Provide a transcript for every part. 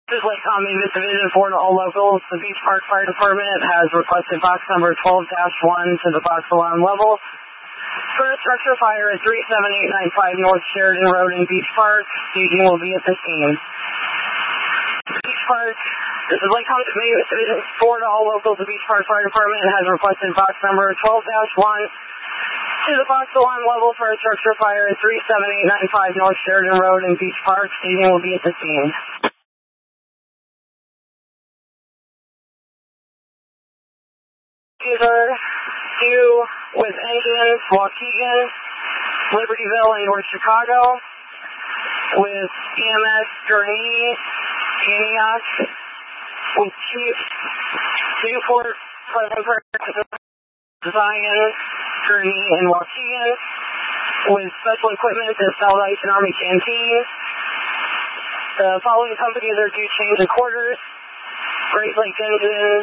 This is Lake County Division 4 to all locals. The Beach Park Fire Department has requested box number 12-1 to the box alarm level for a structure fire at 37895 North Sheridan Road in Beach Park. Staging will be at the scene. Beach Park, this is Lake County Division 4 to all locals. The Beach Park Fire Department has requested box number 12-1 to the box alarm level for a structure fire at 37895 North Sheridan Road in Beach Park. Staging will be at the scene. User 2 with engines, Waukegan, Libertyville, and North Chicago, with EMS Gurnee, Antioch, with Chief Newport, Zion, Gurnee, and Waukegan, with special equipment at Salvation Army Canteen. The following companies are due change of quarters: Great Lake Engines,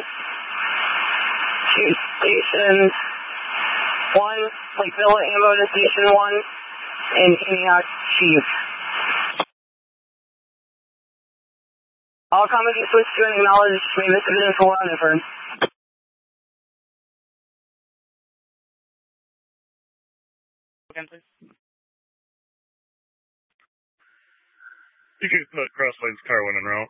Station 1, Lake Villa Ammo to Station 1, and Antioch Chief. All companies switch to and acknowledge may miss division 4 on effort. Again, please. You can put Crosslane's car 1 en route.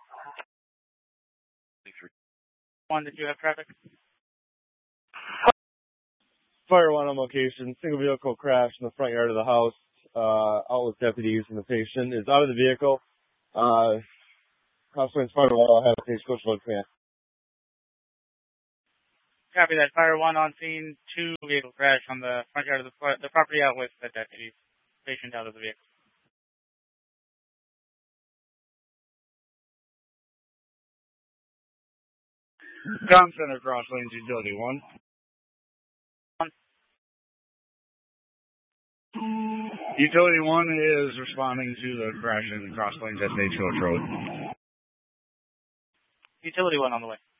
1, did you have traffic? Fire 1 on location. Single vehicle crash in the front yard of the house. Outlet deputies and the patient is out of the vehicle. Crosslands Fire 1 will have a Stagecoach load command. Copy that. Fire 1 on scene. 2 vehicle crash on the front yard of the property out with the deputies. Patient out of the vehicle. Com Center Crosslanes Utility 1. Utility 1 is responding to the crash in Crosslanes at Stagecoach Road. Utility 1 on the way.